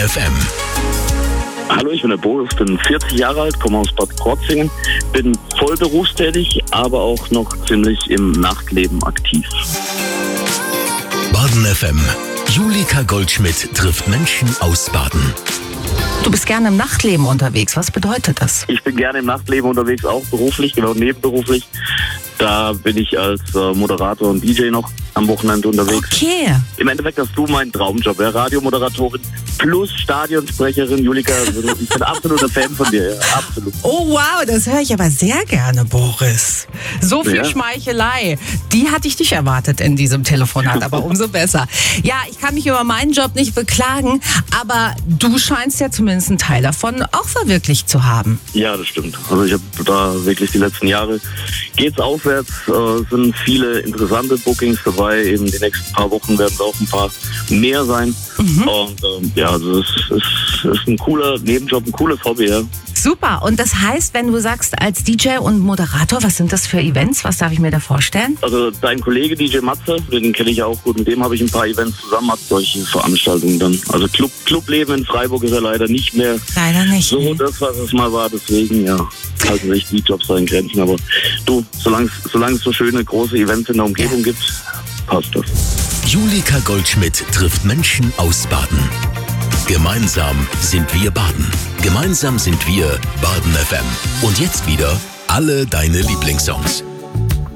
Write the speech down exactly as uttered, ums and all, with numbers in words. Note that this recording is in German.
F M. Hallo, ich bin der Boris, bin vierzig Jahre alt, komme aus Bad Krozingen, bin voll berufstätig, aber auch noch ziemlich im Nachtleben aktiv. Baden F M. Julika Goldschmidt trifft Menschen aus Baden. Du bist gerne im Nachtleben unterwegs. Was bedeutet das? Ich bin gerne im Nachtleben unterwegs, auch beruflich, genau nebenberuflich. Da bin ich als äh, Moderator und D J noch am Wochenende unterwegs. Okay. Im Endeffekt hast du meinen Traumjob, ja? Radiomoderatorin plus Stadionsprecherin. Julika, ich bin absoluter Fan von dir, ja? Absolut. Oh wow, das höre ich aber sehr gerne, Boris. So viel Ja. Schmeichelei. Die hatte ich nicht erwartet in diesem Telefonat, aber umso besser. Ja, ich kann mich über meinen Job nicht beklagen, aber du scheinst ja zumindest einen Teil davon auch verwirklicht zu haben. Ja, das stimmt. Also ich habe da wirklich die letzten Jahre geht's aufwärts, äh, sind viele interessante Bookings dabei. Eben die nächsten paar Wochen werden es auch ein paar mehr sein. Mhm. Und ähm, ja, also es ist, ist ein cooler Nebenjob, ein cooles Hobby, ja. Super. Und das heißt, wenn du sagst als D J und Moderator, was sind das für Events? Was darf ich mir da vorstellen? Also dein Kollege D J Matze, den kenne ich ja auch gut, mit dem habe ich ein paar Events zusammen, hab solche Veranstaltungen dann. Also Club, Clubleben in Freiburg ist ja leider nicht mehr Leider nicht. so nee. das, was es mal war. Deswegen, ja, halten sich die Jobs an Grenzen. Aber du, solange es so schöne große Events in der Umgebung gibt, passt das. Julika Goldschmidt trifft Menschen aus Baden. Gemeinsam sind wir Baden. Gemeinsam sind wir Baden F M. Und jetzt wieder alle deine Lieblingssongs.